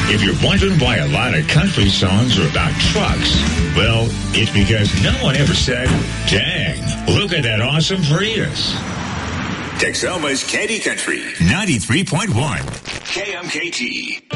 If you're wondering why a lot of country songs are about trucks, well, it's because no one ever said, dang, look at that awesome Prius. Texoma's Candy Country 93.1 KMKT.